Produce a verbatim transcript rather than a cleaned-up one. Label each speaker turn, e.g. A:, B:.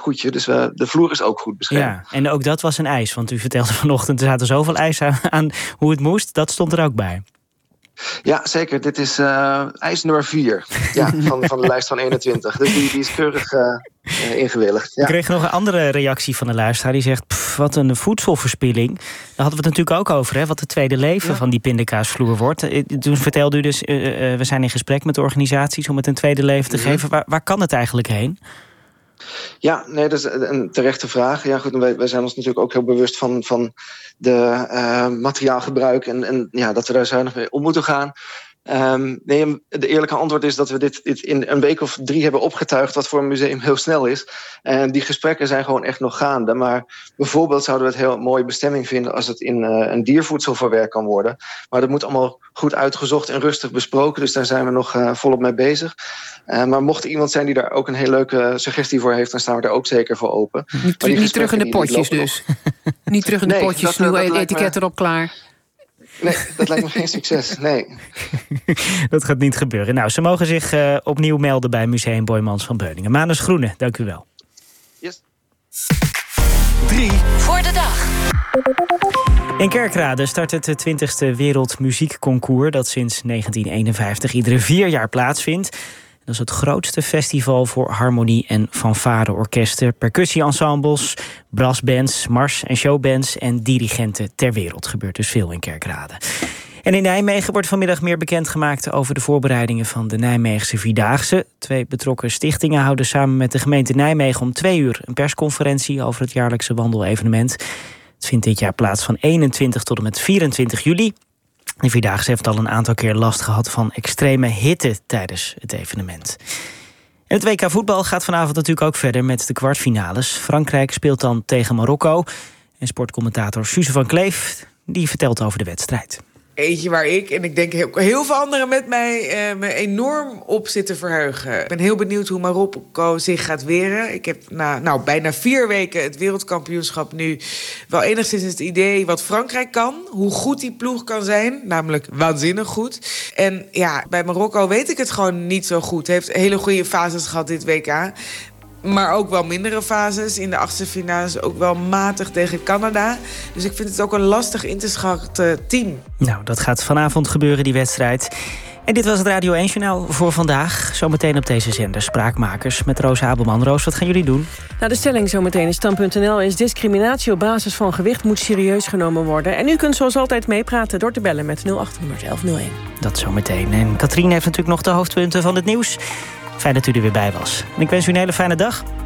A: goedje. Dus uh, de vloer is ook goed beschermd.
B: Ja, en ook dat was een eis. Want u vertelde vanochtend, er zaten zoveel eisen aan, aan hoe het moest. Dat stond er ook bij.
A: Ja, zeker. Dit is uh, eis nummer vier ja, van, van de lijst van eenentwintig. Dus die, die is keurig uh, uh, ingewilligd. Ja.
B: Ik kreeg nog een andere reactie van de luisteraar. Die zegt, pff, wat een voedselverspilling. Daar hadden we het natuurlijk ook over, hè, wat het tweede leven ja. van die pindakaasvloer wordt. Toen vertelde u dus, uh, uh, we zijn in gesprek met de organisaties om het een tweede leven te ja. geven. Waar, waar kan het eigenlijk heen?
A: Ja, nee, dat is een terechte vraag. Ja, goed, wij, wij zijn ons natuurlijk ook heel bewust van, van de uh, materiaalgebruik en, en ja, dat we daar zuinig mee om moeten gaan. Um, nee, de eerlijke antwoord is dat we dit, dit in een week of drie hebben opgetuigd, wat voor een museum heel snel is. En die gesprekken zijn gewoon echt nog gaande. Maar bijvoorbeeld zouden we het heel mooie bestemming vinden als het in uh, een diervoedsel verwerkt kan worden. Maar dat moet allemaal goed uitgezocht en rustig besproken. Dus daar zijn we nog uh, volop mee bezig. Uh, maar mocht er iemand zijn die daar ook een hele leuke suggestie voor heeft, dan staan we daar ook zeker voor open.
C: Niet, niet terug in de potjes dus. Niet terug in de nee, potjes, nu het etiket me... erop klaar.
A: Nee, dat lijkt me geen succes, nee.
B: Dat gaat niet gebeuren. Nou, ze mogen zich uh, opnieuw melden bij Museum Boijmans van Beuningen. Manus Groene, dank u wel.
A: Yes.
D: Drie voor de dag.
B: In Kerkrade start het twintigste Wereldmuziekconcours dat sinds negentien eenenvijftig iedere vier jaar plaatsvindt. Dat is het grootste festival voor harmonie- en fanfareorkesten, percussieensembles, brassbands, mars- en showbands en dirigenten ter wereld. Gebeurt dus veel in Kerkrade. En in Nijmegen wordt vanmiddag meer bekendgemaakt over de voorbereidingen van de Nijmeegse Vierdaagse. Twee betrokken stichtingen houden samen met de gemeente Nijmegen om twee uur een persconferentie over het jaarlijkse wandelevenement. Het vindt dit jaar plaats van eenentwintig tot en met vierentwintig juli. De Vierdaagse heeft al een aantal keer last gehad van extreme hitte tijdens het evenement. En het W K voetbal gaat vanavond natuurlijk ook verder met de kwartfinales. Frankrijk speelt dan tegen Marokko. En sportcommentator Suze van Kleef die vertelt over de wedstrijd.
E: Eentje waar ik, en ik denk heel, heel veel anderen met mij, eh, me enorm op zitten verheugen. Ik ben heel benieuwd hoe Marokko zich gaat weren. Ik heb na nou, bijna vier weken het wereldkampioenschap nu wel enigszins het idee wat Frankrijk kan. Hoe goed die ploeg kan zijn, namelijk waanzinnig goed. En ja, bij Marokko weet ik het gewoon niet zo goed. Heeft hele goede fases gehad dit W K. Maar ook wel mindere fases. In de achtste finales ook wel matig tegen Canada. Dus ik vind het ook een lastig in te schatten team.
B: Nou, dat gaat vanavond gebeuren, die wedstrijd. En dit was het Radio één Journaal voor vandaag. Zometeen op deze zender Spraakmakers met Roos Abelman. Roos, wat gaan jullie doen?
C: Nou, de stelling zometeen in stand punt n l is: discriminatie op basis van gewicht moet serieus genomen worden. En u kunt zoals altijd meepraten door te bellen met nul acht honderd elf nul één.
B: Dat zometeen. En Katrien heeft natuurlijk nog de hoofdpunten van het nieuws. Fijn dat u er weer bij was. En ik wens u een hele fijne dag.